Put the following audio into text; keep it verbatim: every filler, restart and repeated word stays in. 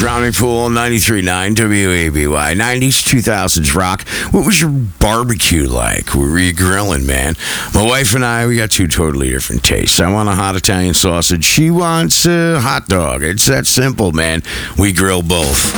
Drowning Pool, ninety-three point nine W A B Y. nineties, two thousands rock. What was your barbecue like? Were you grilling, man? My wife and I, we got two totally different tastes. I want a hot Italian sausage. She wants a hot dog. It's that simple, man. We grill both.